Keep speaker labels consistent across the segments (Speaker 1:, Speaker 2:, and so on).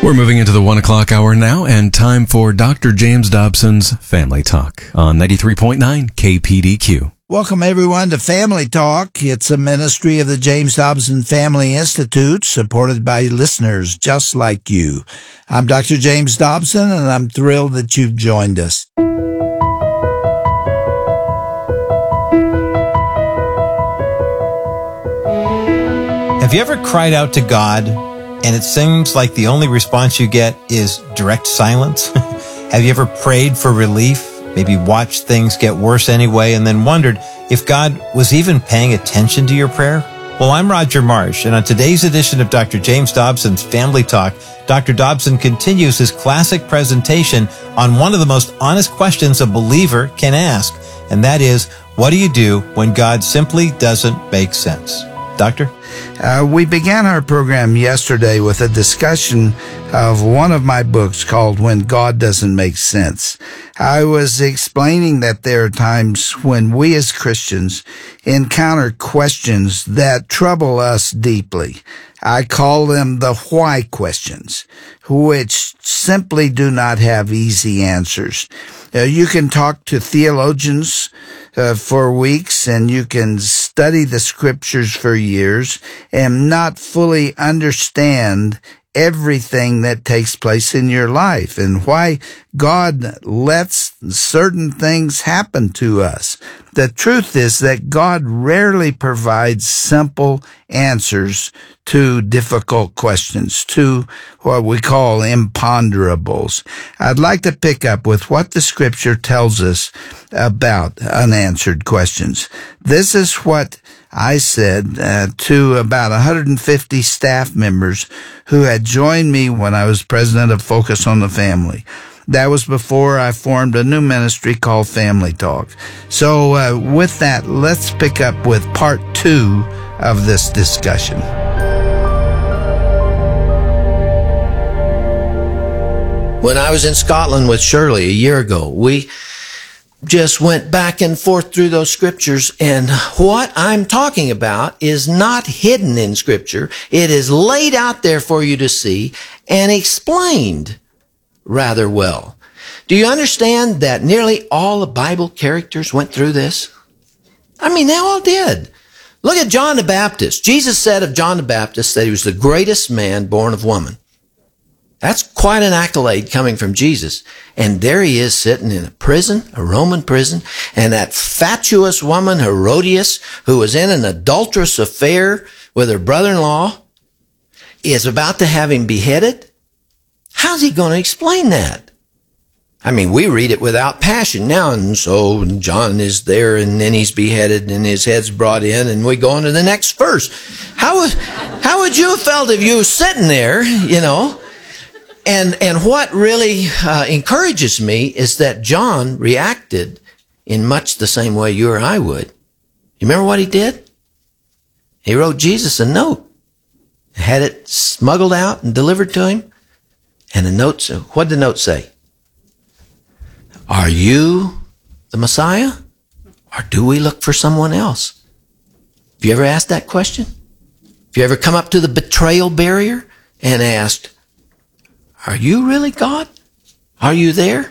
Speaker 1: We're moving into the 1 o'clock hour now, and time for Dr. James Dobson's Family Talk on 93.9 KPDQ.
Speaker 2: Welcome, everyone, to Family Talk. It's a ministry of the James Dobson Family Institute, supported by listeners just like you. I'm Dr. James Dobson, and I'm thrilled that you've joined us.
Speaker 3: Have you ever cried out to God, and it seems like the only response you get is direct silence? Have you ever prayed for relief, maybe watched things get worse anyway, and then wondered if God was even paying attention to your prayer? Well, I'm Roger Marsh, and on today's edition of Dr. James Dobson's Family Talk, Dr. Dobson continues his classic presentation on one of the most honest questions a believer can ask, and that is, what do you do when God simply doesn't make sense? Doctor?
Speaker 2: We began our program yesterday with a discussion of one of my books called When God Doesn't Make Sense. I was explaining that there are times when we as Christians encounter questions that trouble us deeply. I call them the why questions, which simply do not have easy answers. You can talk to theologians for weeks, and you can study the scriptures for years and not fully understand everything that takes place in your life and why God lets certain things happen to us. The truth is that God rarely provides simple answers to difficult questions, to what we call imponderables. I'd like to pick up with what the scripture tells us about unanswered questions. This is what I said to about 150 staff members who had joined me when I was president of Focus on the Family. That was before I formed a new ministry called Family Talk. So with that, let's pick up with part 2 of this discussion.
Speaker 4: When I was in Scotland with Shirley a year ago, we just went back and forth through those scriptures, and what I'm talking about is not hidden in scripture. It is laid out there for you to see and explained rather well. Do you understand that nearly all the Bible characters went through this? I mean, they all did. Look at John the Baptist. Jesus said of John the Baptist that he was the greatest man born of woman. That's quite an accolade coming from Jesus. And there he is sitting in a prison, a Roman prison, and that fatuous woman, Herodias, who was in an adulterous affair with her brother-in-law, is about to have him beheaded. How's he going to explain that? I mean, we read it without passion now, and so John is there, and then he's beheaded, and his head's brought in, and we go on to the next verse. How would you have felt if you were sitting there, you know? And what really encourages me is that John reacted in much the same way you or I would. You remember what he did? He wrote Jesus a note, had it smuggled out and delivered to him. And the note, what did the note say? Are you the Messiah? Or do we look for someone else? Have you ever asked that question? Have you ever come up to the betrayal barrier and asked, are you really God? Are you there?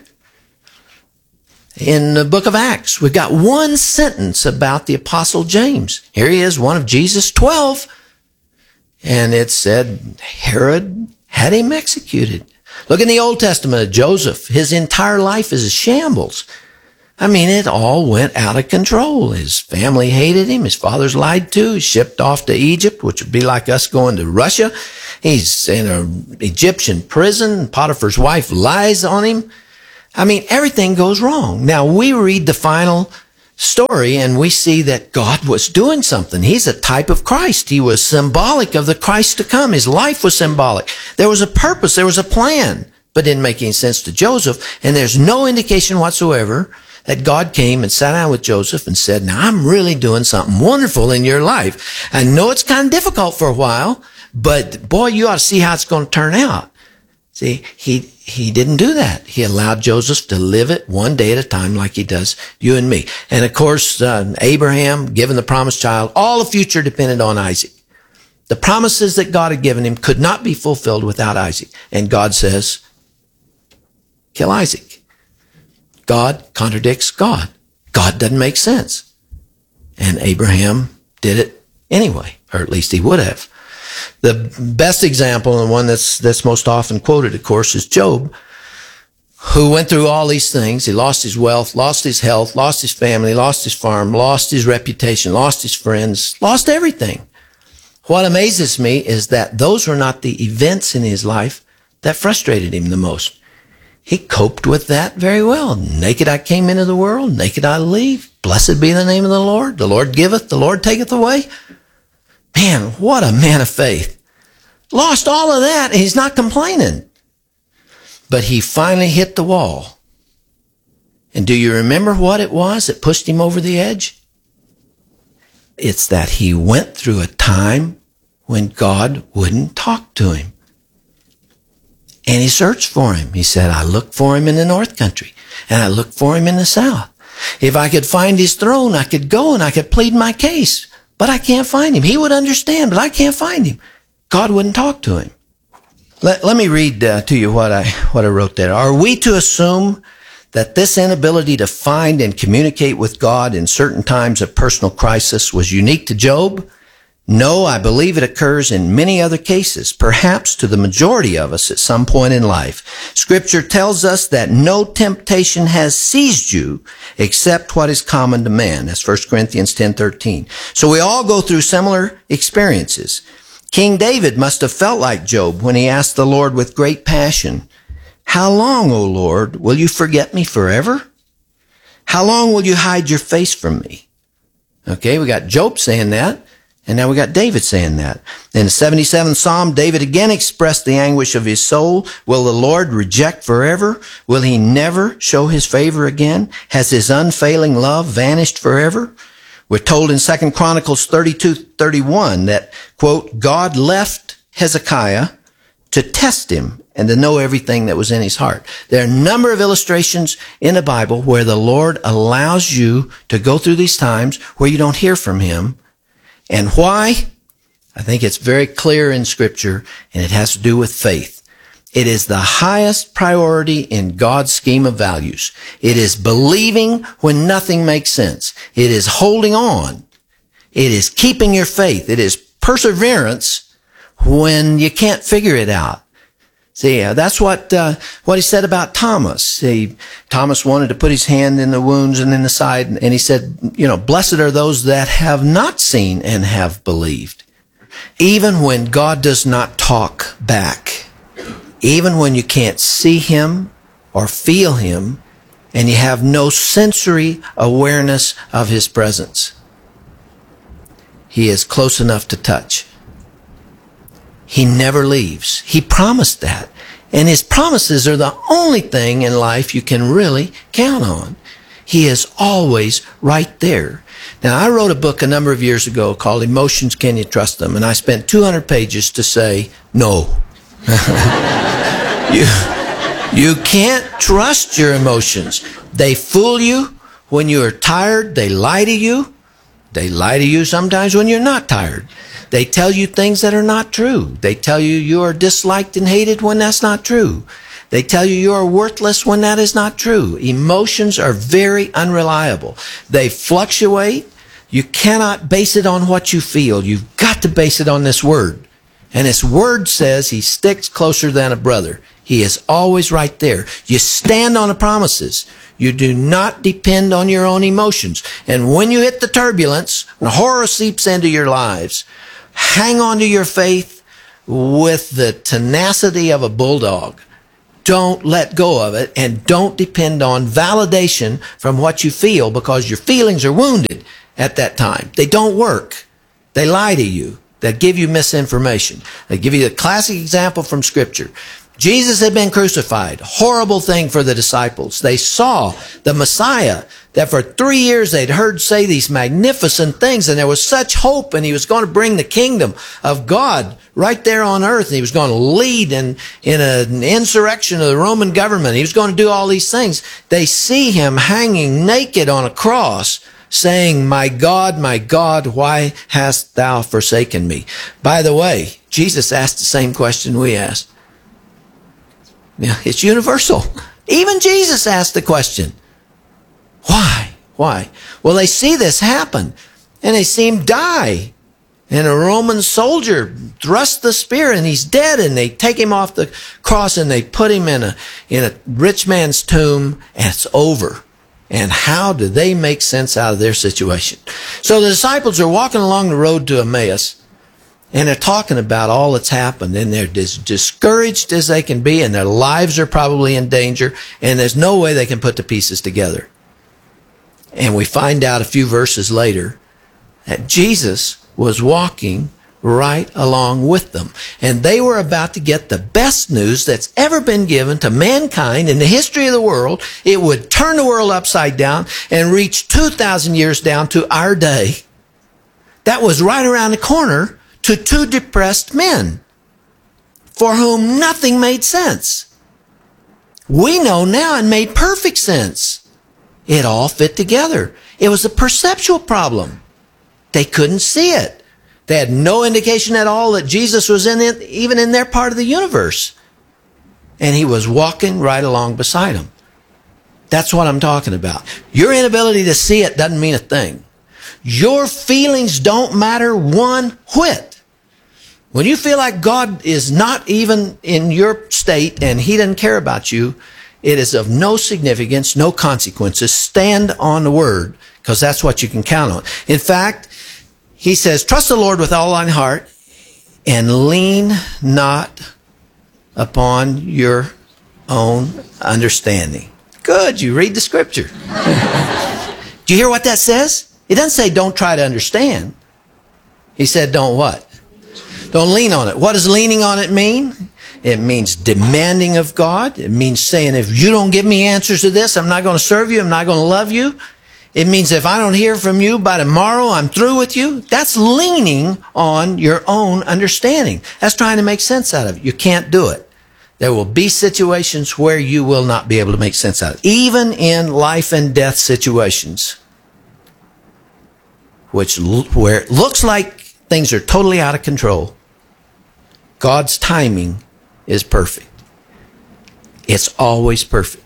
Speaker 4: In the book of Acts, we've got one sentence about the Apostle James. Here he is, one of Jesus' 12. And it said, Herod had him executed. Look in the Old Testament of Joseph. His entire life is a shambles. I mean, it all went out of control. His family hated him. His father's lied to. He's shipped off to Egypt, which would be like us going to Russia. He's in an Egyptian prison. Potiphar's wife lies on him. I mean, everything goes wrong. Now, we read the final story and we see that God was doing something. He's a type of Christ. He was symbolic of the Christ to come. His life was symbolic. There was a purpose. There was a plan, but didn't make any sense to Joseph. And there's no indication whatsoever that God came and sat down with Joseph and said, now I'm really doing something wonderful in your life. I know it's kind of difficult for a while, but boy, you ought to see how it's going to turn out. See, he didn't do that. He allowed Joseph to live it one day at a time like he does you and me. And of course, Abraham, given the promised child, all the future depended on Isaac. The promises that God had given him could not be fulfilled without Isaac. And God says, kill Isaac. God contradicts God. God doesn't make sense. And Abraham did it anyway, or at least he would have. The best example, and one that's most often quoted, of course, is Job, who went through all these things. He lost his wealth, lost his health, lost his family, lost his farm, lost his reputation, lost his friends, lost everything. What amazes me is that those were not the events in his life that frustrated him the most. He coped with that very well. Naked I came into the world, naked I leave. Blessed be the name of the Lord. The Lord giveth, the Lord taketh away. Man, what a man of faith. Lost all of that, and he's not complaining. But he finally hit the wall. And do you remember what it was that pushed him over the edge? It's that he went through a time when God wouldn't talk to him. And he searched for him. He said, I looked for him in the north country, and I looked for him in the south. If I could find his throne, I could go and I could plead my case. But I can't find him. He would understand, but I can't find him. God wouldn't talk to him. Let me read to you what I wrote there. Are we to assume that this inability to find and communicate with God in certain times of personal crisis was unique to Job? No, I believe it occurs in many other cases, perhaps to the majority of us at some point in life. Scripture tells us that no temptation has seized you except what is common to man. That's 1 Corinthians 10:13. So we all go through similar experiences. King David must have felt like Job when he asked the Lord with great passion, how long, O Lord, will you forget me forever? How long will you hide your face from me? Okay, we got Job saying that. And now we got David saying that. In the 77th Psalm, David again expressed the anguish of his soul. Will the Lord reject forever? Will he never show his favor again? Has his unfailing love vanished forever? We're told in 2 Chronicles 32:31 that, quote, God left Hezekiah to test him and to know everything that was in his heart. There are a number of illustrations in the Bible where the Lord allows you to go through these times where you don't hear from him. And why? I think it's very clear in Scripture, and it has to do with faith. It is the highest priority in God's scheme of values. It is believing when nothing makes sense. It is holding on. It is keeping your faith. It is perseverance when you can't figure it out. See, that's what he said about Thomas. Thomas wanted to put his hand in the wounds and in the side, and he said, blessed are those that have not seen and have believed. Even when God does not talk back, even when you can't see him or feel him, and you have no sensory awareness of his presence, he is close enough to touch. He never leaves. He promised that. And his promises are the only thing in life you can really count on. He is always right there. Now, I wrote a book a number of years ago called Emotions, Can You Trust Them? And I spent 200 pages to say, no. You can't trust your emotions. They fool you when you are tired. They lie to you. They lie to you sometimes when you're not tired. They tell you things that are not true. They tell you you are disliked and hated when that's not true. They tell you you are worthless when that is not true. Emotions are very unreliable. They fluctuate. You cannot base it on what you feel. You've got to base it on this word. And this word says he sticks closer than a brother. He is always right there. You stand on the promises. You do not depend on your own emotions. And when you hit the turbulence, when horror seeps into your lives, hang on to your faith with the tenacity of a bulldog. Don't let go of it, and don't depend on validation from what you feel, because your feelings are wounded at that time. They don't work. They lie to you. They give you misinformation. They give you the classic example from Scripture. Jesus had been crucified. Horrible thing for the disciples. They saw the Messiah that for 3 years they'd heard say these magnificent things, and there was such hope, and he was going to bring the kingdom of God right there on earth. And he was going to lead in an insurrection of the Roman government. He was going to do all these things. They see him hanging naked on a cross, saying, my God, why hast thou forsaken me? By the way, Jesus asked the same question we asked. Yeah, it's universal. Even Jesus asked the question. Why? Why? Well, they see this happen, and they see him die. And a Roman soldier thrusts the spear, and he's dead, and they take him off the cross, and they put him in a rich man's tomb, and it's over. And how do they make sense out of their situation? So the disciples are walking along the road to Emmaus, and they're talking about all that's happened, and they're as discouraged as they can be, and their lives are probably in danger, and there's no way they can put the pieces together. And we find out a few verses later that Jesus was walking right along with them. And they were about to get the best news that's ever been given to mankind in the history of the world. It would turn the world upside down and reach 2,000 years down to our day. That was right around the corner to two depressed men for whom nothing made sense. We know now it made perfect sense. It all fit together. It was a perceptual problem. They couldn't see it. They had no indication at all that Jesus was in it, even in their part of the universe. And he was walking right along beside them. That's what I'm talking about. Your inability to see it doesn't mean a thing. Your feelings don't matter one whit. When you feel like God is not even in your state and he doesn't care about you, it is of no significance, no consequences. Stand on the word, because that's what you can count on. In fact, he says, trust the Lord with all thine heart and lean not upon your own understanding. Good, you read the scripture. Do you hear what that says? It doesn't say don't try to understand. He said don't what? Don't lean on it. What does leaning on it mean? It means demanding of God. It means saying, if you don't give me answers to this, I'm not going to serve you. I'm not going to love you. It means if I don't hear from you by tomorrow, I'm through with you. That's leaning on your own understanding. That's trying to make sense out of it. You can't do it. There will be situations where you will not be able to make sense out of it. Even in life and death situations, where it looks like things are totally out of control, God's timing is perfect. It's always perfect.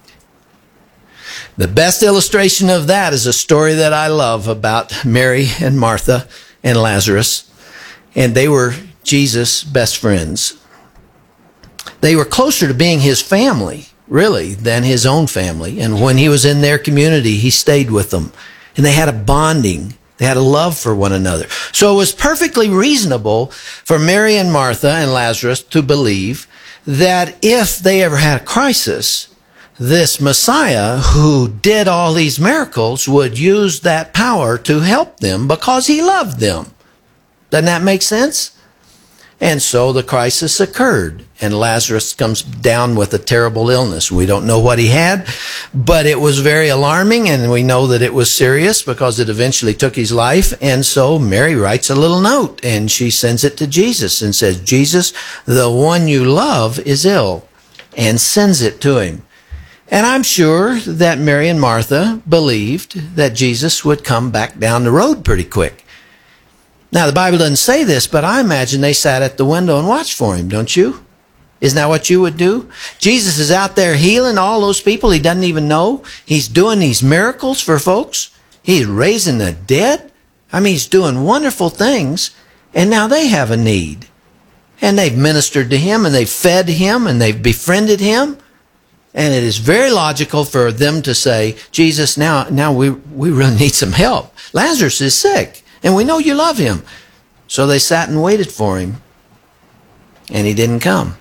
Speaker 4: The best illustration of that is a story that I love about Mary and Martha and Lazarus. And they were Jesus' best friends. They were closer to being his family, really, than his own family. And when he was in their community, he stayed with them. And they had a bonding. They had a love for one another. So it was perfectly reasonable for Mary and Martha and Lazarus to believe that if they ever had a crisis, this Messiah who did all these miracles would use that power to help them because he loved them. Doesn't that make sense? And so the crisis occurred, and Lazarus comes down with a terrible illness. We don't know what he had, but it was very alarming, and we know that it was serious because it eventually took his life. And so Mary writes a little note, and she sends it to Jesus and says, Jesus, the one you love is ill, and sends it to him. And I'm sure that Mary and Martha believed that Jesus would come back down the road pretty quick. Now, the Bible doesn't say this, but I imagine they sat at the window and watched for him, don't you? Isn't that what you would do? Jesus is out there healing all those people he doesn't even know. He's doing these miracles for folks. He's raising the dead. I mean, he's doing wonderful things, and now they have a need. And they've ministered to him, and they've fed him, and they've befriended him. And it is very logical for them to say, Jesus, now we really need some help. Lazarus is sick, and we know you love him. So they sat and waited for him, and he didn't come.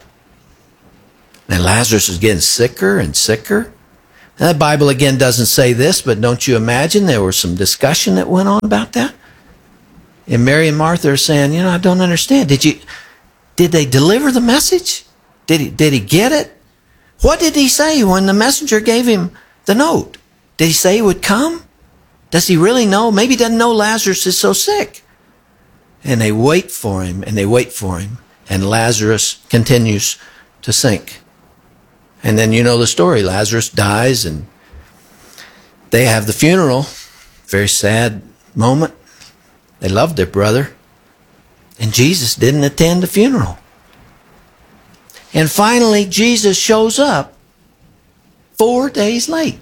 Speaker 4: And Lazarus was getting sicker and sicker. And the Bible again doesn't say this, but don't you imagine there was some discussion that went on about that? And Mary and Martha are saying, I don't understand. Did they deliver the message? Did he get it? What did he say when the messenger gave him the note? Did he say he would come? Does he really know? Maybe he doesn't know Lazarus is so sick. And they wait for him, and they wait for him. And Lazarus continues to sink. And then you know the story. Lazarus dies, and they have the funeral. Very sad moment. They loved their brother. And Jesus didn't attend the funeral. And finally, Jesus shows up 4 days late.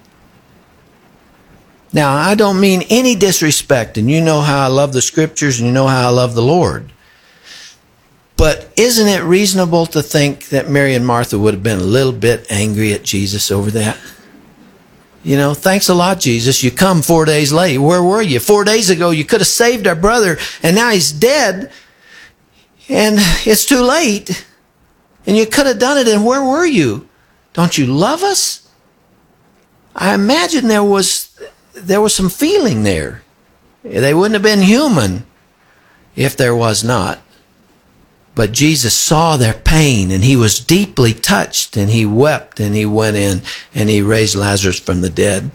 Speaker 4: Now, I don't mean any disrespect, and you know how I love the Scriptures and you know how I love the Lord. But isn't it reasonable to think that Mary and Martha would have been a little bit angry at Jesus over that? You know, thanks a lot, Jesus. You come 4 days late. Where were you? 4 days ago, you could have saved our brother, and now he's dead, and it's too late. And you could have done it, and where were you? Don't you love us? I imagine there was some feeling there. They wouldn't have been human if there was not. But Jesus saw their pain, and he was deeply touched, and he wept, and he went in, and he raised Lazarus from the dead.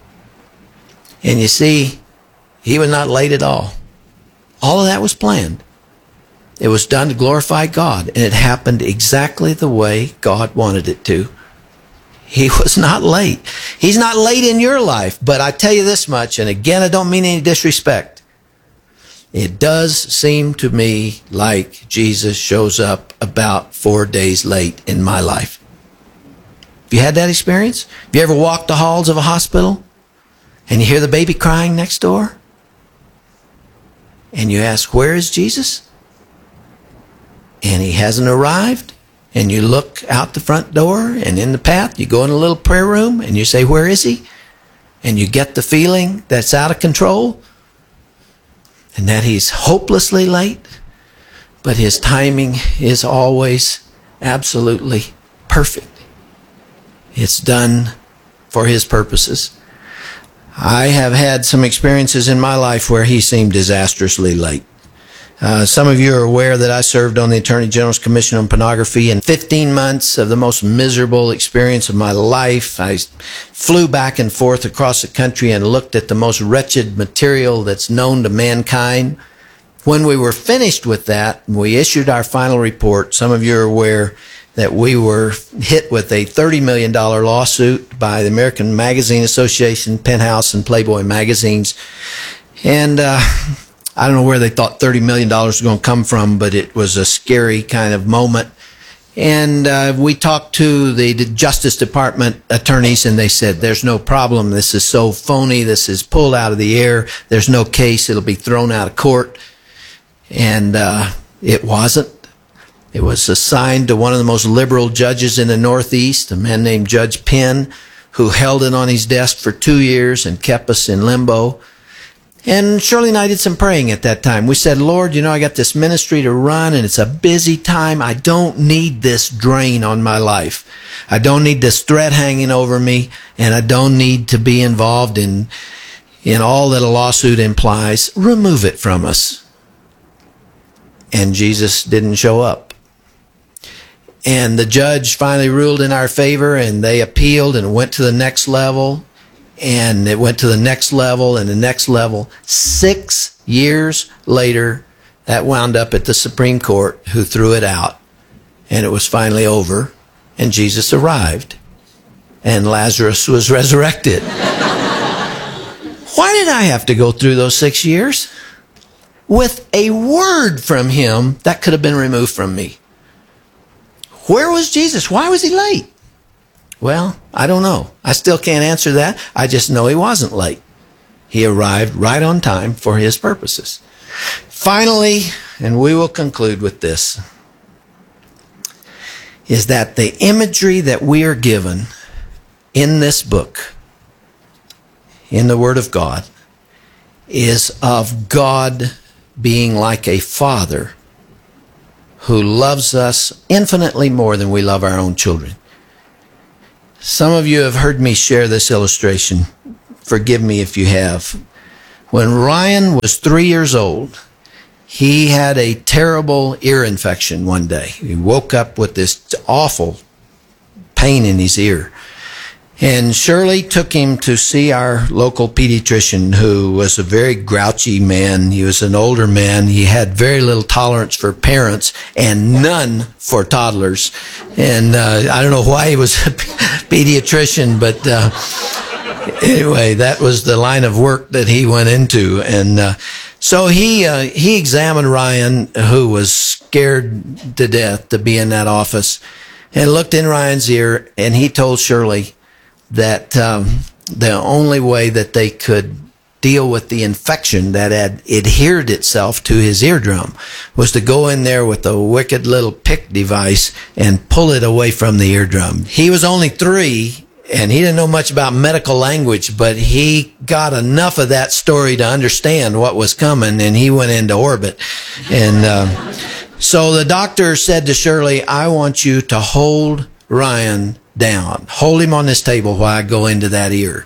Speaker 4: And you see, he was not late at all. All of that was planned. It was done to glorify God, and it happened exactly the way God wanted it to. He was not late. He's not late in your life, but I tell you this much, and again, I don't mean any disrespect. It does seem to me like Jesus shows up about 4 days late in my life. Have you had that experience? Have you ever walked the halls of a hospital and you hear the baby crying next door? And you ask, where is Jesus? And he hasn't arrived. And you look out the front door and in the path, you go in a little prayer room and you say, where is he? And you get the feeling that's out of control. And that he's hopelessly late, but his timing is always absolutely perfect. It's done for his purposes. I have had some experiences in my life where he seemed disastrously late. Some of you are aware that I served on the Attorney General's Commission on Pornography, and 15 months of the most miserable experience of my life. I flew back and forth across the country and looked at the most wretched material that's known to mankind. When we were finished with that, we issued our final report. Some of you are aware that we were hit with a $30 million lawsuit by the American Magazine Association, Penthouse, and Playboy magazines. And I don't know where they thought $30 million was going to come from, but it was a scary kind of moment. And we talked to the Justice Department attorneys, and they said, there's no problem. This is so phony. This is pulled out of the air. There's no case. It'll be thrown out of court. And it wasn't. It was assigned to one of the most liberal judges in the Northeast, a man named Judge Penn, who held it on his desk for 2 years and kept us in limbo. And Shirley and I did some praying at that time. We said, Lord, you know, I got this ministry to run and it's a busy time. I don't need this drain on my life. I don't need this threat hanging over me, and I don't need to be involved in all that a lawsuit implies. Remove it from us. And Jesus didn't show up. And the judge finally ruled in our favor, and they appealed and went to the next level. And it went to the next level and the next level. 6 years later, that wound up at the Supreme Court, who threw it out. And it was finally over. And Jesus arrived. And Lazarus was resurrected. Why did I have to go through those 6 years? With a word from him that could have been removed from me. Where was Jesus? Why was he late? Well, I don't know. I still can't answer that. I just know he wasn't late. He arrived right on time for his purposes. Finally, and we will conclude with this, is that the imagery that we are given in this book, in the Word of God, is of God being like a father who loves us infinitely more than we love our own children. Some of you have heard me share this illustration. Forgive me if you have. When Ryan was 3 years old, he had a terrible ear infection one day. He woke up with this awful pain in his ear. And Shirley took him to see our local pediatrician, who was a very grouchy man. He was an older man. He had very little tolerance for parents and none for toddlers. And I don't know why he was a pediatrician, but Anyway, that was the line of work that he went into. And so he examined Ryan, who was scared to death to be in that office, and looked in Ryan's ear, and he told Shirley that the only way that they could deal with the infection that had adhered itself to his eardrum was to go in there with a wicked little pick device and pull it away from the eardrum. He was only 3, and he didn't know much about medical language, but he got enough of that story to understand what was coming, and he went into orbit. And so the doctor said to Shirley, I want you to hold Ryan down. Hold him on this table while I go into that ear.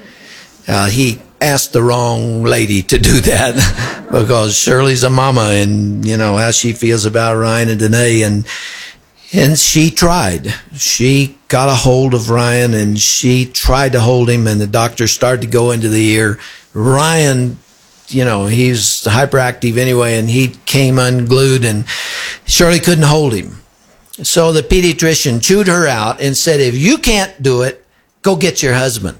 Speaker 4: He asked the wrong lady to do that because Shirley's a mama, and you know how she feels about Ryan and Danae, and she tried. She got a hold of Ryan and she tried to hold him, and the doctor started to go into the ear. Ryan, you know, he's hyperactive anyway, and he came unglued, and Shirley couldn't hold him. So the pediatrician chewed her out and said, if you can't do it, go get your husband.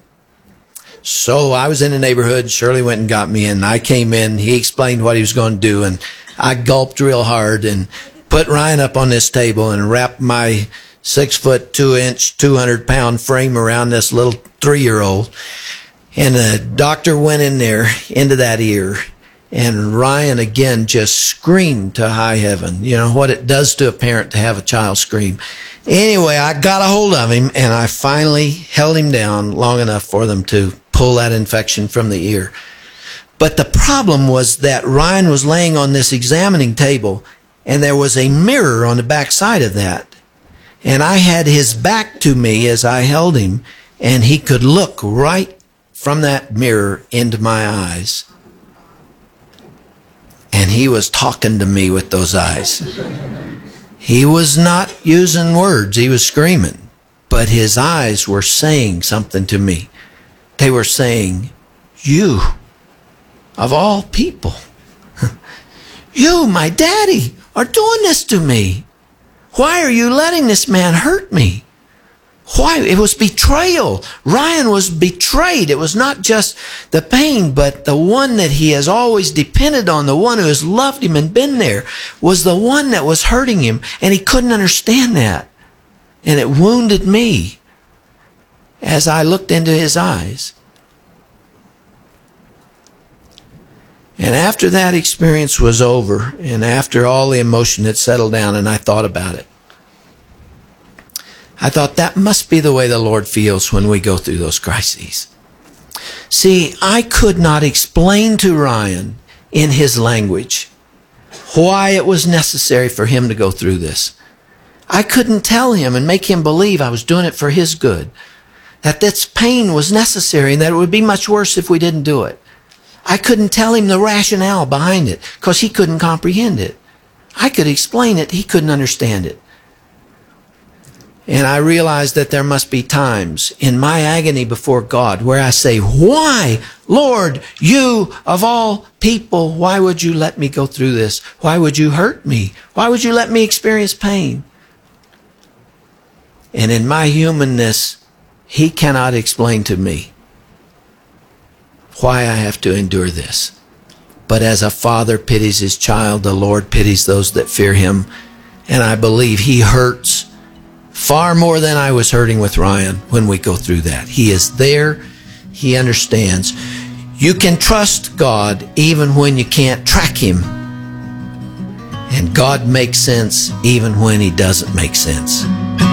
Speaker 4: So I was in the neighborhood. Shirley went and got me, and I came in. He explained what he was going to do, and I gulped real hard and put Ryan up on this table and wrapped my 6'2", 200-pound frame around this little 3-year-old. And the doctor went in there into that ear, and Ryan again just screamed to high heaven. You know what it does to a parent to have a child scream. Anyway, I got a hold of him, and I finally held him down long enough for them to pull that infection from the ear. But the problem was that Ryan was laying on this examining table, and there was a mirror on the back side of that. And I had his back to me as I held him, and he could look right from that mirror into my eyes. And he was talking to me with those eyes. He was not using words, he was screaming, but his eyes were saying something to me. They were saying, you, of all people, you, my daddy, are doing this to me. Why are you letting this man hurt me? Why? It was betrayal. Ryan was betrayed. It was not just the pain, but the one that he has always depended on, the one who has loved him and been there, was the one that was hurting him, and he couldn't understand that. And it wounded me as I looked into his eyes. And after that experience was over, and after all the emotion had settled down, and I thought about it, I thought that must be the way the Lord feels when we go through those crises. See, I could not explain to Ryan in his language why it was necessary for him to go through this. I couldn't tell him and make him believe I was doing it for his good, that this pain was necessary and that it would be much worse if we didn't do it. I couldn't tell him the rationale behind it because he couldn't comprehend it. I could explain it, he couldn't understand it. And I realized that there must be times in my agony before God where I say, why, Lord, you of all people, why would you let me go through this? Why would you hurt me? Why would you let me experience pain? And in my humanness, he cannot explain to me why I have to endure this. But as a father pities his child, the Lord pities those that fear him. And I believe he hurts far more than I was hurting with Ryan when we go through that. He is there. He understands. You can trust God even when you can't track him. And God makes sense even when he doesn't make sense.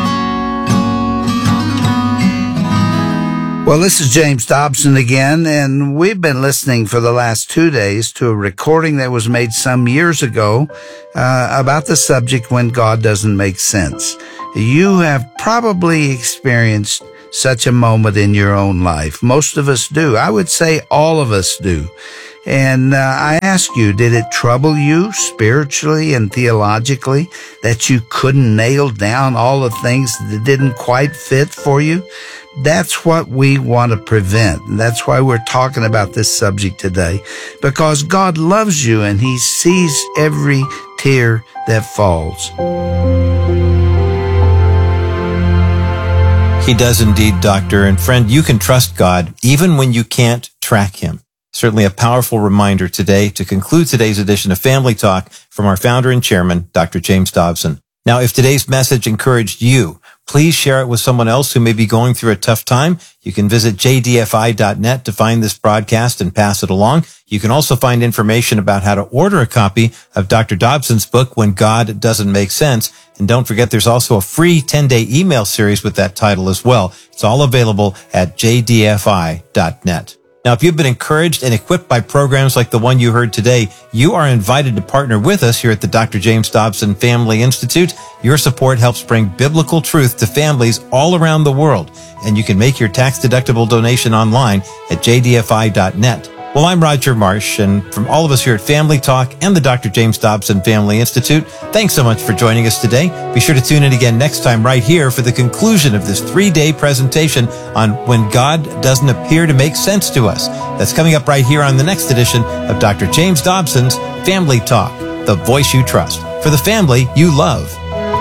Speaker 2: Well, this is James Dobson again, and we've been listening for the last 2 days to a recording that was made some years ago about the subject when God doesn't make sense. You have probably experienced such a moment in your own life. Most of us do. I would say all of us do. And I ask you, did it trouble you spiritually and theologically that you couldn't nail down all the things that didn't quite fit for you? That's what we want to prevent. And that's why we're talking about this subject today. Because God loves you and he sees every tear that falls.
Speaker 3: He does indeed, Doctor. And friend, you can trust God even when you can't track him. Certainly a powerful reminder today to conclude today's edition of Family Talk from our founder and chairman, Dr. James Dobson. Now, if today's message encouraged you, please share it with someone else who may be going through a tough time. You can visit jdfi.net to find this broadcast and pass it along. You can also find information about how to order a copy of Dr. Dobson's book, When God Doesn't Make Sense. And don't forget, there's also a free 10-day email series with that title as well. It's all available at jdfi.net. Now, if you've been encouraged and equipped by programs like the one you heard today, you are invited to partner with us here at the Dr. James Dobson Family Institute. Your support helps bring biblical truth to families all around the world, and you can make your tax-deductible donation online at jdfi.net. Well, I'm Roger Marsh, and from all of us here at Family Talk and the Dr. James Dobson Family Institute, thanks so much for joining us today. Be sure to tune in again next time right here for the conclusion of this 3-day presentation on When God Doesn't Appear to Make Sense to Us. That's coming up right here on the next edition of Dr. James Dobson's Family Talk, the voice you trust, for the family you love.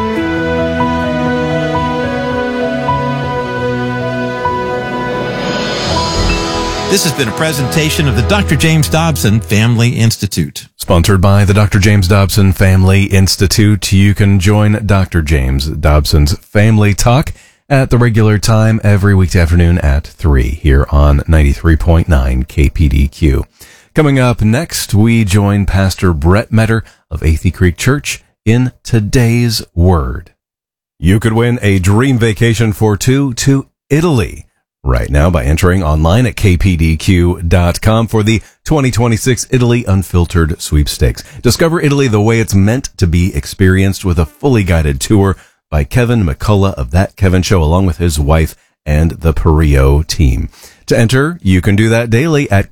Speaker 3: This has been a presentation of the Dr. James Dobson Family Institute.
Speaker 1: Sponsored by the Dr. James Dobson Family Institute. You can join Dr. James Dobson's Family Talk at the regular time every weekday afternoon at 3 here on 93.9 KPDQ. Coming up next, we join Pastor Brett Metter of Athey Creek Church in Today's Word. You could win a dream vacation for two to Italy right now by entering online at kpdq.com for the 2026 Italy Unfiltered Sweepstakes. Discover Italy the way it's meant to be experienced with a fully guided tour by Kevin McCullough of That Kevin Show, along with his wife and the Perio team. To enter, you can do that daily at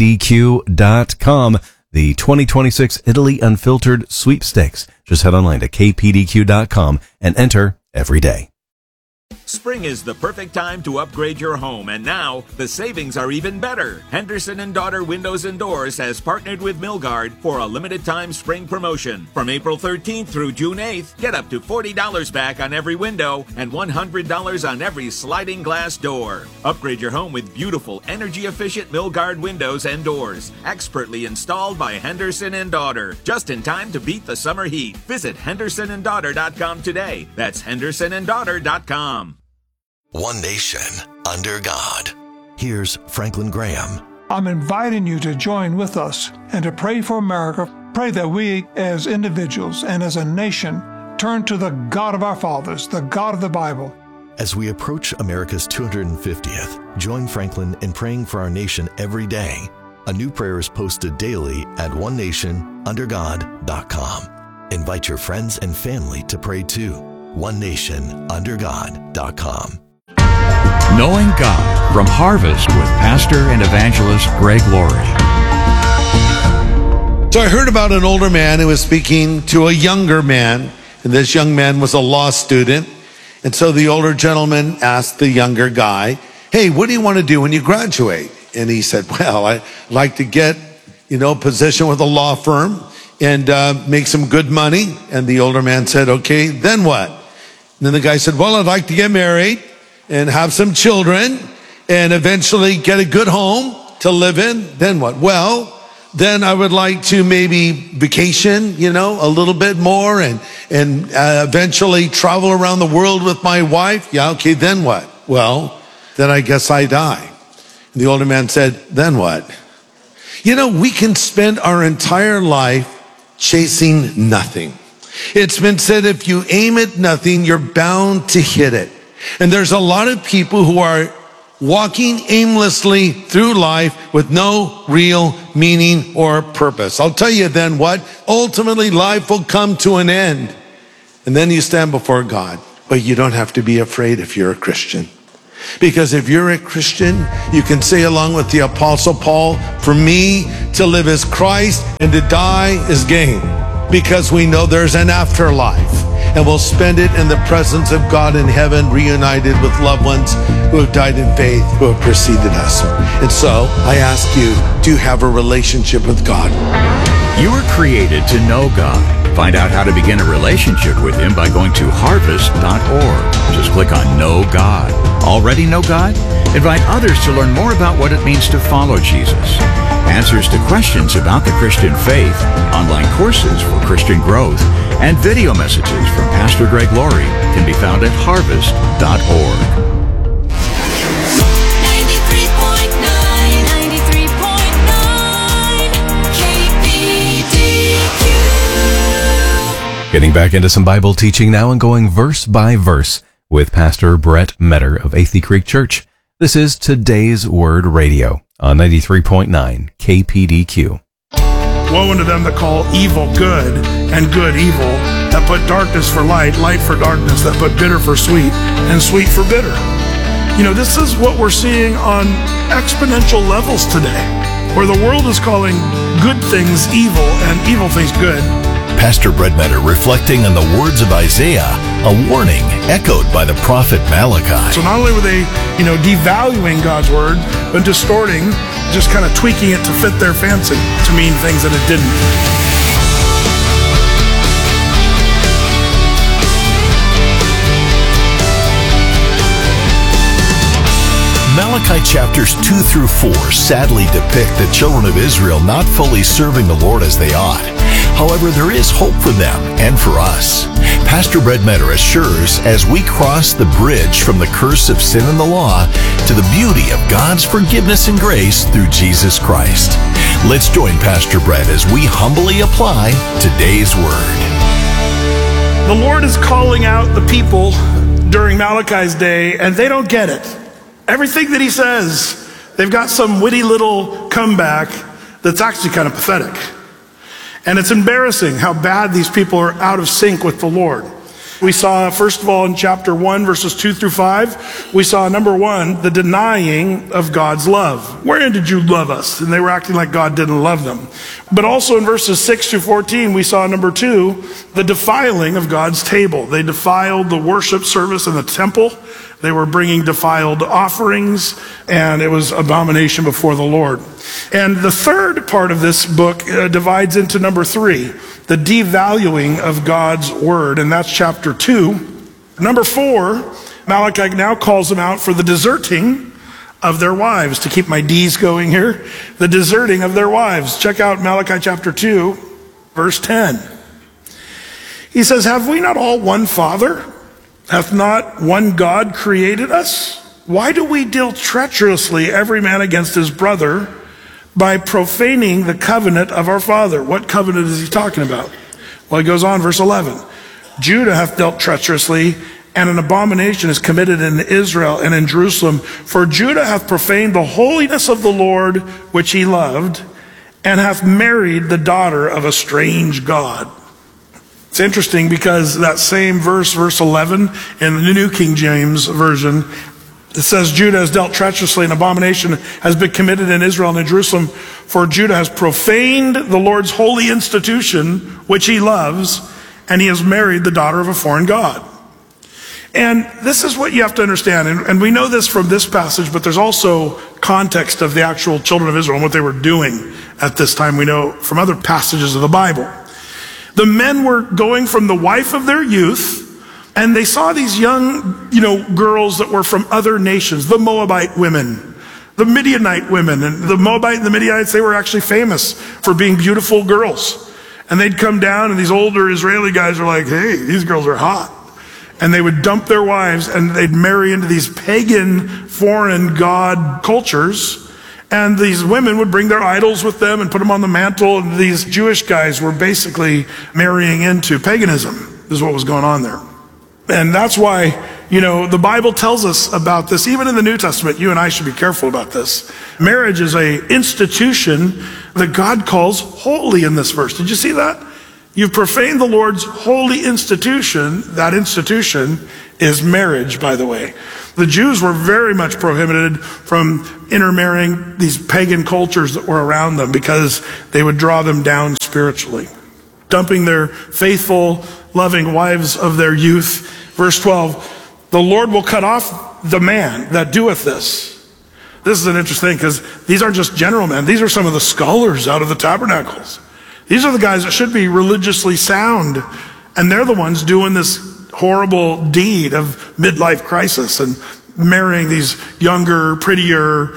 Speaker 1: kpdq.com. The 2026 Italy Unfiltered Sweepstakes. Just head online to kpdq.com and enter every day.
Speaker 5: Spring is the perfect time to upgrade your home, and now the savings are even better. Henderson & Daughter Windows and Doors has partnered with Milgard for a limited-time spring promotion. From April 13th through June 8th, get up to $40 back on every window and $100 on every sliding glass door. Upgrade your home with beautiful, energy-efficient Milgard windows and doors, expertly installed by Henderson & Daughter, just in time to beat the summer heat. Visit hendersonanddaughter.com today. That's hendersonanddaughter.com.
Speaker 6: One nation, under God. Here's Franklin Graham.
Speaker 7: I'm inviting you to join with us and to pray for America. Pray that we as individuals and as a nation turn to the God of our fathers, the God of the Bible.
Speaker 6: As we approach America's 250th, join Franklin in praying for our nation every day. A new prayer is posted daily at onenationundergod.com. Invite your friends and family to pray too. onenationundergod.com.
Speaker 8: Knowing God from Harvest with Pastor and Evangelist Greg Laurie.
Speaker 9: So I heard about an older man who was speaking to a younger man, and this young man was a law student. And so the older gentleman asked the younger guy, "Hey, what do you want to do when you graduate?" And he said, "Well, I'd like to get, a position with a law firm and make some good money." And the older man said, "Okay, then what?" And then the guy said, "Well, I'd like to get married and have some children and eventually get a good home to live in. Then what?" "Well, then I would like to maybe vacation, a little bit more and eventually travel around the world with my wife." "Yeah, okay, then what?" "Well, then I guess I die." And the older man said, "Then what?" We can spend our entire life chasing nothing. It's been said, if you aim at nothing, you're bound to hit it. And there's a lot of people who are walking aimlessly through life with no real meaning or purpose. I'll tell you then what, ultimately life will come to an end. And then you stand before God. But you don't have to be afraid if you're a Christian. Because if you're a Christian, you can say along with the Apostle Paul, "For me to live is Christ and to die is gain." Because we know there's an afterlife. And we'll spend it in the presence of God in heaven, reunited with loved ones who have died in faith, who have preceded us. And so I ask you, do you have a relationship with God?
Speaker 8: You were created to know God. Find out how to begin a relationship with Him by going to harvest.org. Just just click on Know God. Already know God? Invite others to learn more about what it means to follow Jesus. Answers to questions about the Christian faith, online courses for Christian growth, and video messages from Pastor Greg Laurie can be found at harvest.org.
Speaker 1: 93.9 Getting back into some Bible teaching now and going verse by verse with Pastor Brett Metter of Athey Creek Church. This is Today's Word Radio on 93.9 KPDQ.
Speaker 10: Woe unto them that call evil good and good evil, that put darkness for light, light for darkness, that put bitter for sweet, and sweet for bitter. You know, this is what we're seeing on exponential levels today, where the world is calling good things evil and evil things good.
Speaker 6: Pastor Brett Metter reflecting on the words of Isaiah, a warning echoed by the prophet Malachi.
Speaker 10: So not only were they, devaluing God's word, but distorting, just kind of tweaking it to fit their fancy, to mean things that it didn't.
Speaker 6: Malachi chapters 2 through 4 sadly depict the children of Israel not fully serving the Lord as they ought. However, there is hope for them and for us. Pastor Brett Metter assures as we cross the bridge from the curse of sin and the law to the beauty of God's forgiveness and grace through Jesus Christ. Let's join Pastor Brett as we humbly apply today's word.
Speaker 10: The Lord is calling out the people during Malachi's day, and they don't get it. Everything that he says, they've got some witty little comeback that's actually kind of pathetic. And it's embarrassing how bad these people are out of sync with the Lord. We saw, first of all, in chapter 1, verses 2 through 5, we saw, number 1, the denying of God's love. Wherein did you love us? And they were acting like God didn't love them. But also in verses 6 through 14, we saw, number 2, the defiling of God's table. They defiled the worship service in the temple. They were bringing defiled offerings, and it was abomination before the Lord. And the third part of this book divides into number 3, the devaluing of God's word, and that's chapter 2. Number 4, Malachi now calls them out for the deserting of their wives. To keep my D's going here, the deserting of their wives. Check out Malachi chapter 2, verse 10. He says, have we not all one Father? Hath not one God created us? Why do we deal treacherously every man against his brother by profaning the covenant of our father? What covenant is he talking about? Well, he goes on, verse 11. Judah hath dealt treacherously, and an abomination is committed in Israel and in Jerusalem. For Judah hath profaned the holiness of the Lord, which he loved, and hath married the daughter of a strange God. It's interesting because that same verse, verse 11, in the New King James Version, it says, Judah has dealt treacherously, and abomination has been committed in Israel and in Jerusalem. For Judah has profaned the Lord's holy institution, which he loves, and he has married the daughter of a foreign god. And this is what you have to understand, and we know this from this passage, but there's also context of the actual children of Israel and what they were doing at this time. We know from other passages of the Bible. The men were going from the wife of their youth, and they saw these young, girls that were from other nations, the Moabite women, the Midianite women. And the Moabite and the Midianites, they were actually famous for being beautiful girls. And they'd come down, and these older Israeli guys are like, hey, these girls are hot. And they would dump their wives, and they'd marry into these pagan, foreign god cultures. And these women would bring their idols with them and put them on the mantle. And these Jewish guys were basically marrying into paganism. This is what was going on there. And that's why, the Bible tells us about this. Even in the New Testament, you and I should be careful about this. Marriage is an institution that God calls holy in this verse. Did you see that? You've profaned the Lord's holy institution. That institution is marriage, by the way. The Jews were very much prohibited from intermarrying these pagan cultures that were around them because they would draw them down spiritually. Dumping their faithful, loving wives of their youth. Verse 12, the Lord will cut off the man that doeth this. This is an interesting thing because these aren't just general men. These are some of the scholars out of the tabernacles. These are the guys that should be religiously sound. And they're the ones doing this horrible deed of midlife crisis and marrying these younger, prettier,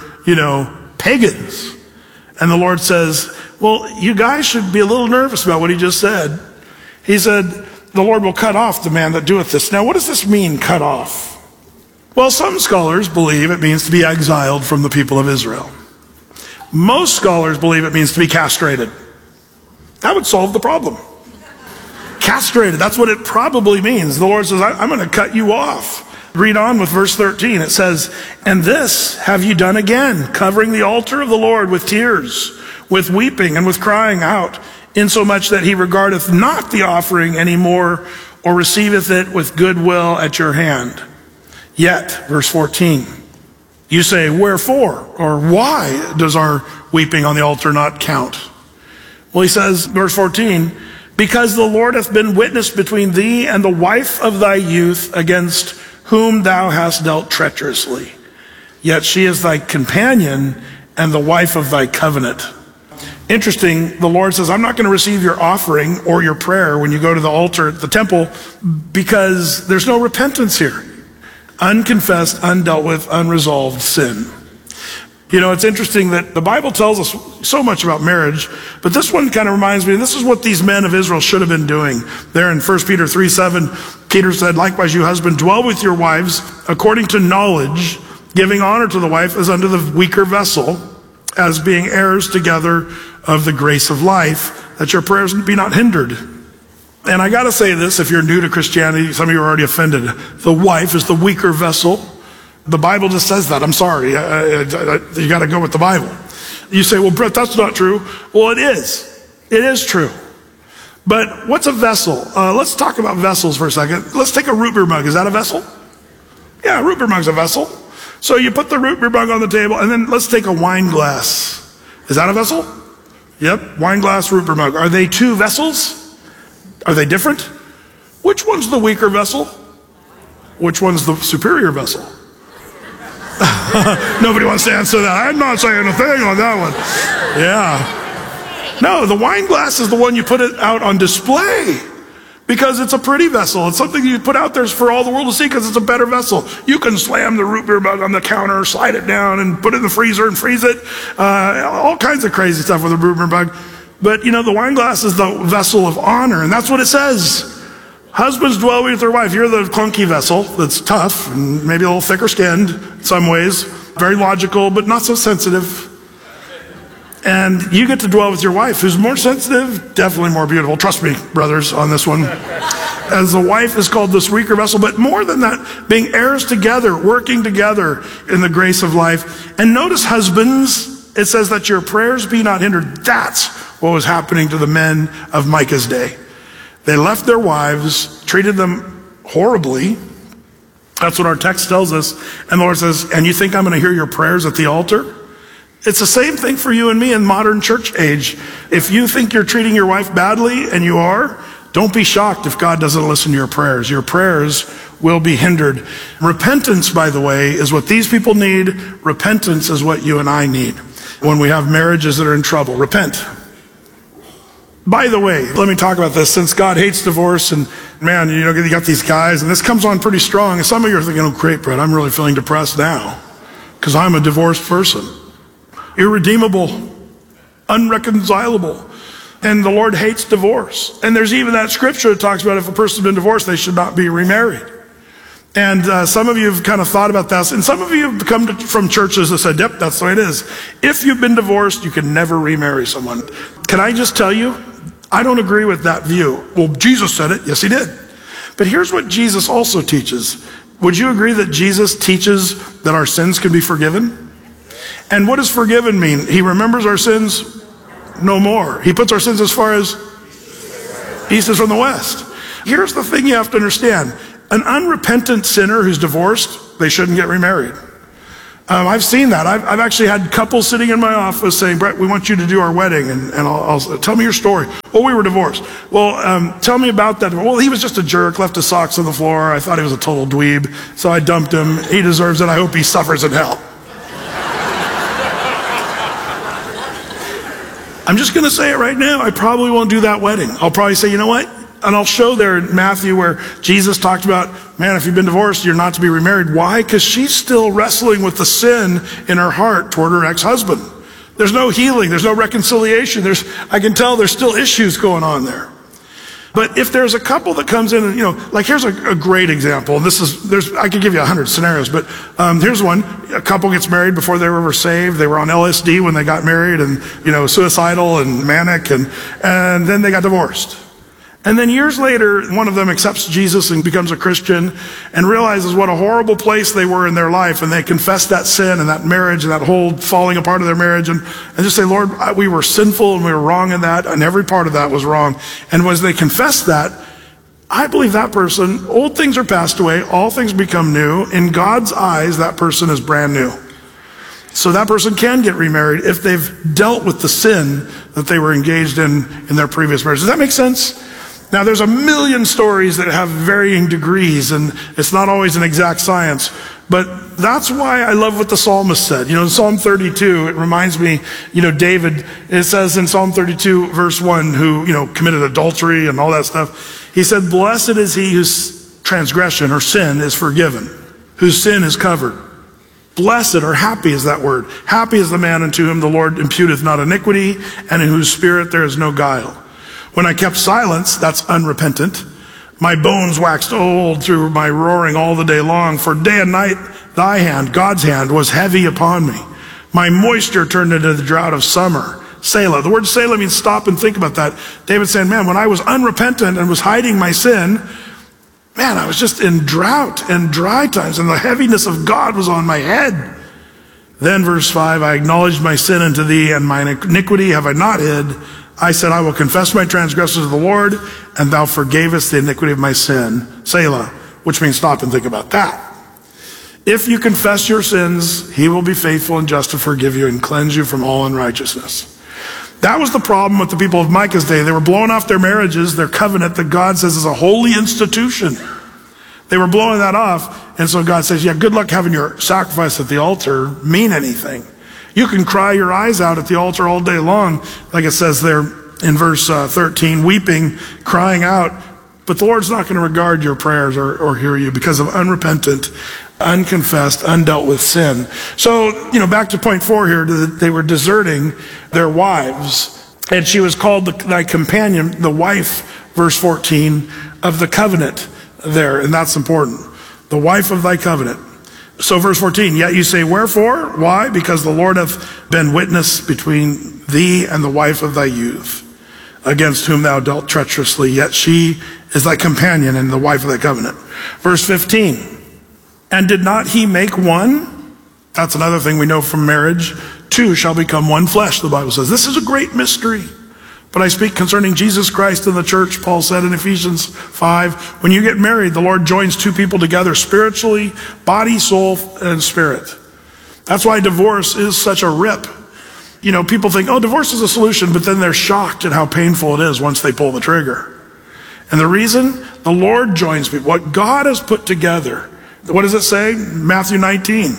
Speaker 10: pagans. And the Lord says, well, you guys should be a little nervous about what he just said. He said, the Lord will cut off the man that doeth this. Now, what does this mean, cut off? Well, some scholars believe it means to be exiled from the people of Israel. Most scholars believe it means to be castrated. That would solve the problem. Castrated, that's what it probably means. The Lord says, I'm going to cut you off. Read on with verse 13. It says, and this have you done again, covering the altar of the Lord with tears, with weeping and with crying out, insomuch that he regardeth not the offering any more, or receiveth it with good will at your hand. Yet, verse 14, you say, wherefore, or why does our weeping on the altar not count? Well, he says, verse 14, because the Lord hath been witness between thee and the wife of thy youth, against whom thou hast dealt treacherously. Yet she is thy companion and the wife of thy covenant. Interesting, the Lord says, I'm not going to receive your offering or your prayer when you go to the altar at the temple, because there's no repentance here. Unconfessed, undealt with, unresolved sin. It's interesting that the Bible tells us so much about marriage, but this one kind of reminds me, this is what these men of Israel should have been doing. There in 1 Peter 3:7, Peter said, likewise, you husband, dwell with your wives according to knowledge, giving honor to the wife as unto the weaker vessel, as being heirs together of the grace of life, that your prayers be not hindered. And I got to say this, if you're new to Christianity, some of you are already offended. The wife is the weaker vessel. The Bible just says that. I'm sorry. You got to go with the Bible. You say, well, Brett, that's not true. Well, it is. It is true. But what's a vessel? Let's talk about vessels for a second. Let's take a root beer mug. Is that a vessel? Yeah, a root beer mug's a vessel. So you put the root beer mug on the table, and then let's take a wine glass. Is that a vessel? Yep, wine glass, root beer mug. Are they two vessels? Are they different? Which one's the weaker vessel? Which one's the superior vessel? Nobody wants to answer that. I'm not saying a thing on that one. Yeah. No, the wine glass is the one you put it out on display because it's a pretty vessel. It's something you put out there for all the world to see because it's a better vessel. You can slam the root beer mug on the counter, slide it down, and put it in the freezer and freeze it. All kinds of crazy stuff with a root beer mug. But, the wine glass is the vessel of honor, and that's what it says. Husbands dwell with their wife. You're the clunky vessel that's tough and maybe a little thicker skinned in some ways. Very logical, but not so sensitive. And you get to dwell with your wife, who's more sensitive, definitely more beautiful. Trust me, brothers, on this one. As the wife is called this weaker vessel, but more than that, being heirs together, working together in the grace of life. And notice, husbands, it says that your prayers be not hindered. That's what was happening to the men of Micah's day. They left their wives, treated them horribly. That's what our text tells us. And the Lord says, and you think I'm going to hear your prayers at the altar? It's the same thing for you and me in modern church age. If you think you're treating your wife badly, and you are, don't be shocked if God doesn't listen to your prayers. Your prayers will be hindered. Repentance, by the way, is what these people need. Repentance is what you and I need when we have marriages that are in trouble. Repent. By the way, let me talk about this. Since God hates divorce, and man, you got these guys, and this comes on pretty strong. And some of you are thinking, oh, great, Brett, I'm really feeling depressed now because I'm a divorced person. Irredeemable, unreconcilable. And the Lord hates divorce. And there's even that scripture that talks about if a person's been divorced, they should not be remarried. And some of you have kind of thought about this. And some of you have come from churches that said, yep, that's the way it is. If you've been divorced, you can never remarry someone. Can I just tell you, I don't agree with that view. Well, Jesus said it. Yes, he did. But here's what Jesus also teaches. Would you agree that Jesus teaches that our sins can be forgiven? And what does forgiven mean? He remembers our sins no more. He puts our sins as far as east is from the west. Here's the thing you have to understand. An unrepentant sinner who's divorced, they shouldn't get remarried. I've seen that. I've actually had couples sitting in my office saying, Brett, we want you to do our wedding. And I'll tell me your story. Well, we were divorced. Well, tell me about that. Well, he was just a jerk, left his socks on the floor. I thought he was a total dweeb. So I dumped him. He deserves it. I hope he suffers in hell. I'm just going to say it right now. I probably won't do that wedding. I'll probably say, you know what? And I'll show there in Matthew where Jesus talked about, man, if you've been divorced, you're not to be remarried. Why? Because she's still wrestling with the sin in her heart toward her ex-husband. There's no healing. There's no reconciliation. I can tell there's still issues going on there. But if there's a couple that comes in and, like here's a great example. And I could give you 100 scenarios, but here's one. A couple gets married before they were ever saved. They were on LSD when they got married and, suicidal and manic and then they got divorced. And then years later, one of them accepts Jesus and becomes a Christian and realizes what a horrible place they were in their life. And they confess that sin and that marriage and that whole falling apart of their marriage and just say, Lord, we were sinful and we were wrong in that. And every part of that was wrong. And as they confess that, I believe that person, old things are passed away, all things become new. In God's eyes, that person is brand new. So that person can get remarried if they've dealt with the sin that they were engaged in their previous marriage. Does that make sense? Now, there's a million stories that have varying degrees, and it's not always an exact science. But that's why I love what the psalmist said. In Psalm 32, it reminds me, David, it says in Psalm 32, verse 1, who, committed adultery and all that stuff. He said, blessed is he whose transgression or sin is forgiven, whose sin is covered. Blessed or happy is that word. Happy is the man unto whom the Lord imputeth not iniquity, and in whose spirit there is no guile. When I kept silence, that's unrepentant. My bones waxed old through my roaring all the day long. For day and night, thy hand, God's hand, was heavy upon me. My moisture turned into the drought of summer. Selah. The word Selah means stop and think about that. David's saying, man, when I was unrepentant and was hiding my sin, man, I was just in drought and dry times, and the heaviness of God was on my head. Then verse 5, I acknowledged my sin unto thee, and mine iniquity have I not hid. I said, I will confess my transgressions to the Lord, and thou forgavest the iniquity of my sin. Selah, which means stop and think about that. If you confess your sins, he will be faithful and just to forgive you and cleanse you from all unrighteousness. That was the problem with the people of Micah's day. They were blowing off their marriages, their covenant that God says is a holy institution. They were blowing that off, and so God says, yeah, good luck having your sacrifice at the altar mean anything. You can cry your eyes out at the altar all day long, like it says there in verse 13, weeping, crying out, but the Lord's not going to regard your prayers or hear you because of unrepentant, unconfessed, undealt with sin. So, back to point 4 here, they were deserting their wives, and she was called thy companion, the wife, verse 14, of the covenant there, and that's important. The wife of thy covenant. So verse 14, yet you say, wherefore? Why? Because the Lord hath been witness between thee and the wife of thy youth, against whom thou dealt treacherously, yet she is thy companion and the wife of thy covenant. Verse 15, and did not he make one? That's another thing we know from marriage. Two shall become one flesh, the Bible says. This is a great mystery. But I speak concerning Jesus Christ and the church, Paul said in Ephesians 5. When you get married, the Lord joins two people together spiritually, body, soul, and spirit. That's why divorce is such a rip. People think, divorce is a solution, but then they're shocked at how painful it is once they pull the trigger. And the reason, the Lord joins people. What God has put together. What does it say? Matthew 19.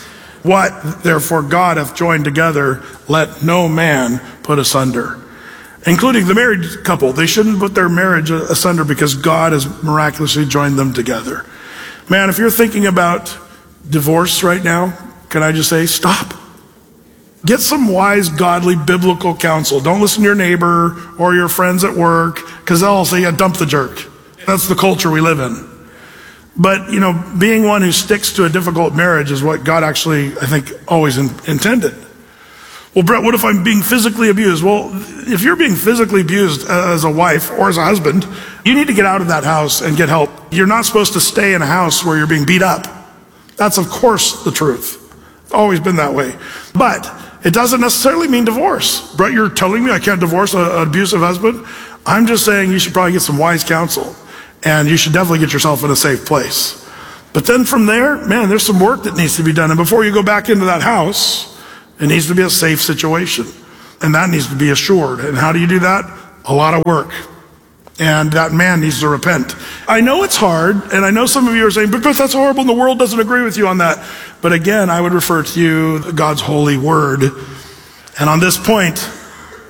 Speaker 10: What, therefore, God hath joined together, let no man put asunder. Including the married couple. They shouldn't put their marriage asunder because God has miraculously joined them together. Man, if you're thinking about divorce right now, can I just say, stop. Get some wise, godly, biblical counsel. Don't listen to your neighbor or your friends at work, because they'll all say, yeah, dump the jerk. That's the culture we live in. But, being one who sticks to a difficult marriage is what God actually, I think, always intended. Well, Brett, what if I'm being physically abused? Well, if you're being physically abused as a wife or as a husband, you need to get out of that house and get help. You're not supposed to stay in a house where you're being beat up. That's, of course, the truth. It's always been that way. But it doesn't necessarily mean divorce. Brett, you're telling me I can't divorce an abusive husband? I'm just saying you should probably get some wise counsel. And you should definitely get yourself in a safe place. But then from there, man, there's some work that needs to be done. And before you go back into that house, it needs to be a safe situation. And that needs to be assured. And how do you do that? A lot of work. And that man needs to repent. I know it's hard, and I know some of you are saying, but that's horrible, and the world doesn't agree with you on that. But again, I would refer to you, God's holy word. And on this point,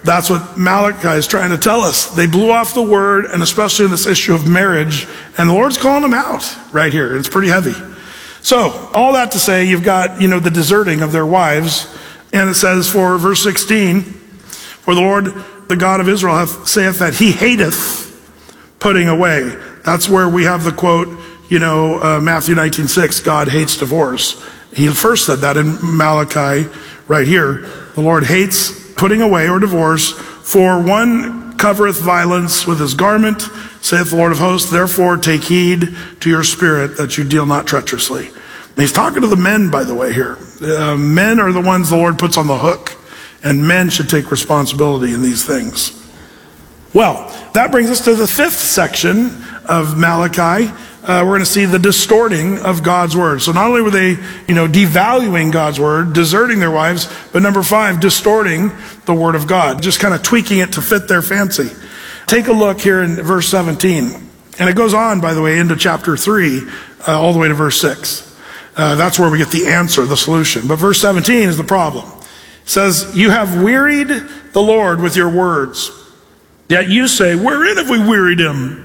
Speaker 10: That's what Malachi is trying to tell us. They blew off the word, and especially in this issue of marriage, and the Lord's calling them out right here. It's pretty heavy. So, all that to say, you've got, the deserting of their wives, and it says for verse 16, for the Lord, the God of Israel, saith that he hateth putting away. That's where we have the quote, Matthew 19:6, God hates divorce. He first said that in Malachi right here. The Lord hates putting away or divorce, for one covereth violence with his garment, saith the Lord of hosts, therefore take heed to your spirit that you deal not treacherously. And he's talking to the men, by the way, here. Men are the ones the Lord puts on the hook, and men should take responsibility in these things. Well, that brings us to the fifth section of Malachi. We're going to see the distorting of God's word. So not only were they, devaluing God's word, deserting their wives, but number 5, distorting the word of God, just kind of tweaking it to fit their fancy. Take a look here in verse 17. And it goes on, by the way, into chapter 3, all the way to verse 6. That's where we get the answer, the solution. But verse 17 is the problem. It says, you have wearied the Lord with your words. Yet you say, wherein have we wearied him?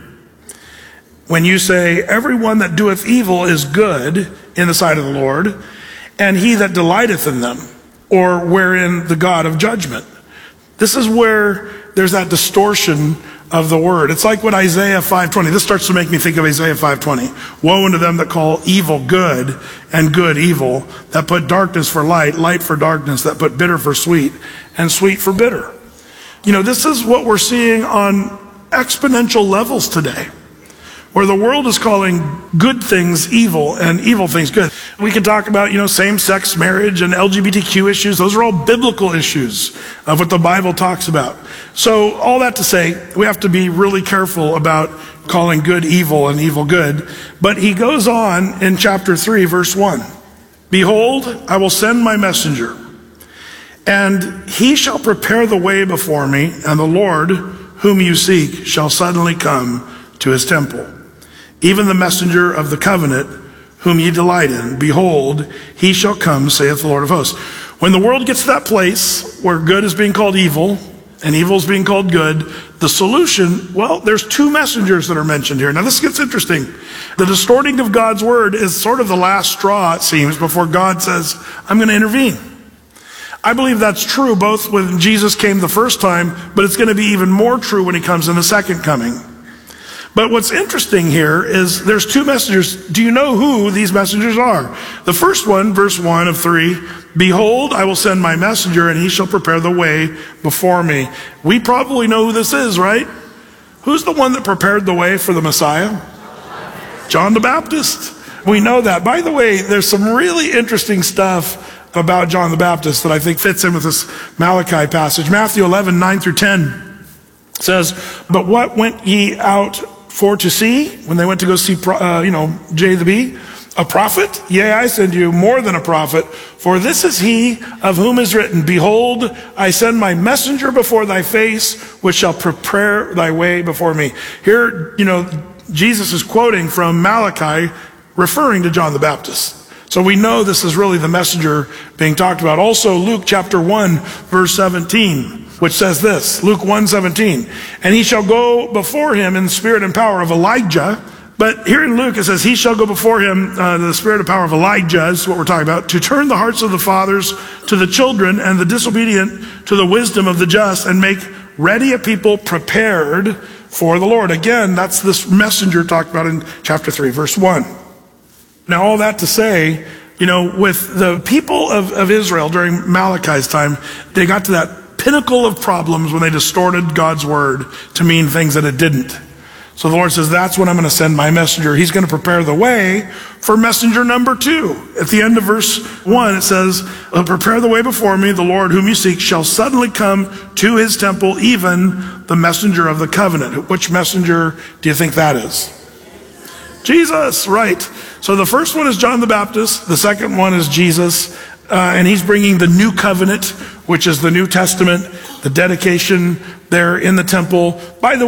Speaker 10: When you say, everyone that doeth evil is good in the sight of the Lord, and he that delighteth in them, or wherein the God of judgment. This is where there's that distortion of the word. It's like what Isaiah 5:20, this starts to make me think of Isaiah 5:20. Woe unto them that call evil good, and good evil, that put darkness for light, light for darkness, that put bitter for sweet, and sweet for bitter. This is what we're seeing on exponential levels today, where the world is calling good things evil and evil things good. We can talk about, same-sex marriage and LGBTQ issues. Those are all biblical issues of what the Bible talks about. So all that to say, we have to be really careful about calling good evil and evil good. But he goes on in chapter 3, verse 1. Behold, I will send my messenger, and he shall prepare the way before me, and the Lord whom you seek shall suddenly come to his temple. Even the messenger of the covenant whom ye delight in, behold, he shall come, saith the Lord of hosts. When the world gets to that place where good is being called evil and evil is being called good, the solution, well, there's 2 messengers that are mentioned here. Now this gets interesting. The distorting of God's word is sort of the last straw, it seems, before God says, I'm going to intervene. I believe that's true both when Jesus came the first time, but it's going to be even more true when he comes in the second coming. But what's interesting here is there's 2 messengers. Do you know who these messengers are? The first one, verse 1 of 3, behold, I will send my messenger, and he shall prepare the way before me. We probably know who this is, right? Who's the one that prepared the way for the Messiah? John the Baptist. We know that. By the way, there's some really interesting stuff about John the Baptist that I think fits in with this Malachi passage. Matthew 11, 9 through 10 says, but what went ye out for to see, when they went to go see, J the Bee? A prophet? Yea, I send you more than a prophet, for this is he of whom is written, behold, I send my messenger before thy face, which shall prepare thy way before me. Here, Jesus is quoting from Malachi, referring to John the Baptist. So we know this is really the messenger being talked about. Also, Luke chapter 1, verse 17. Which says this, Luke 1:17, and he shall go before him in the spirit and power of Elijah. But here in Luke it says, he shall go before him, the spirit and power of Elijah, is what we're talking about, to turn the hearts of the fathers to the children, and the disobedient to the wisdom of the just, and make ready a people prepared for the Lord. Again, that's this messenger talked about in chapter 3, verse 1. Now all that to say, with the people of Israel during Malachi's time, they got to that pinnacle of problems when they distorted God's word to mean things that it didn't. So the Lord says, that's when I'm going to send my messenger. He's going to prepare the way for messenger number 2. At the end of verse 1, it says, prepare the way before me, the Lord whom you seek shall suddenly come to his temple, even the messenger of the covenant. Which messenger do you think that is? Jesus, right. So the first one is John the Baptist. The second one is Jesus. And he's bringing the new covenant, which is the New Testament, the dedication there in the temple. By the